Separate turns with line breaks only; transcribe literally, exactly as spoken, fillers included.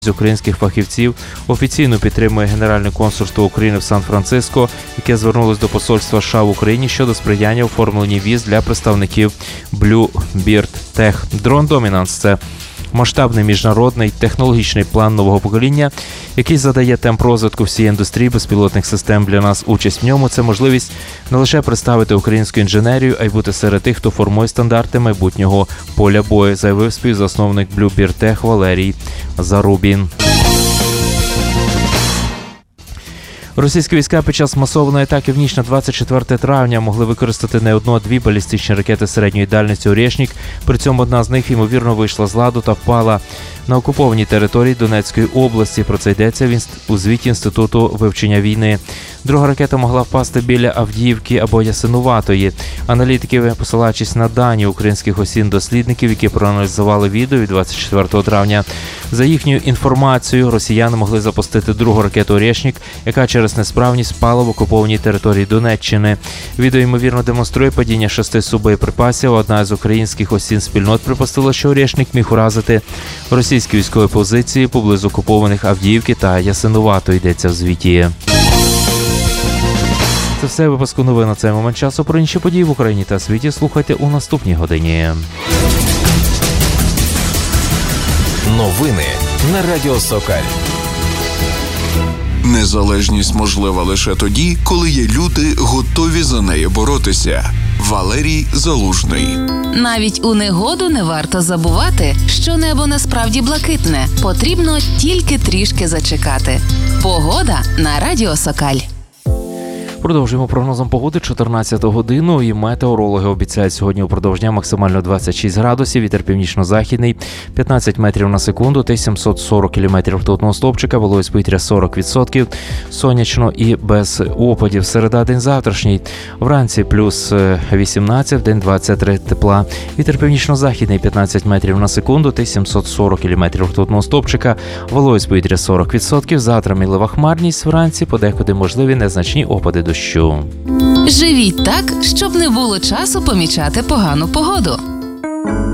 з українських фахівців офіційно підтримує Генеральне консульство України в Сан-Франциско, яке звернулось до посольства США в Україні щодо сприяння оформленні віз для представників Blue Bird Tech. Дрон Dominance – це масштабний міжнародний технологічний план нового покоління, який задає темп розвитку всієї індустрії безпілотних систем. Для нас участь в ньому – це можливість не лише представити українську інженерію, а й бути серед тих, хто формує стандарти майбутнього поля бою, заявив співзасновник Blue Bird Tech Валерій Зарубін. Російські війська під час масованої атаки в ніч на двадцять четверте травня могли використати не одну, а дві балістичні ракети середньої дальності «Орєшнік». При цьому одна з них, ймовірно, вийшла з ладу та впала на окупованій території Донецької області. Про це йдеться в інст... у звіті Інституту вивчення війни. Друга ракета могла впасти біля Авдіївки або Ясинуватої. Аналітики, посилаючись на дані українських осін-дослідників, які проаналізували відео від двадцять четвертого травня, за їхньою інформацією, росіяни могли запустити другу ракету «Орєшнік», яка через несправність впала в окупованій території Донеччини. Відео, ймовірно, демонструє падіння шести субоєприпасів. Одна з українських осін-спільнот припустила, що «Орєшнік» міг уразити російські військові позиції поблизу окупованих Авдіївки та Ясинуватої, йдеться в звіті. Це все випуску новин на цей момент часу. Про інші події в Україні та світі слухайте у наступній годині.
Новини на Радіо Сокаль.
Незалежність можлива лише тоді, коли є люди, готові за неї боротися. Валерій Залужний.
Навіть у негоду не варто забувати, що небо насправді блакитне. Потрібно тільки трішки зачекати. Погода на Радіо Сокаль.
Продовжуємо прогнозом погоди чотирнадцяту годину, і метеорологи обіцяють сьогодні упродовж дня максимально двадцять шість градусів, вітер північно-західний п'ятнадцять метрів на секунду та сімсот сорок кілометрів ртутного стовпчика, вологість повітря сорок відсотків, сонячно і без опадів. Середа, день завтрашній, вранці плюс вісімнадцять, в день двадцять три тепла, вітер північно-західний п'ятнадцять метрів на секунду та сімсот сорок кілометрів ртутного стовпчика, вологість повітря сорок відсотків, завтра мінлива хмарність, вранці подекуди можливі незначні опади дощу.
Живіть так, щоб не було часу помічати погану погоду.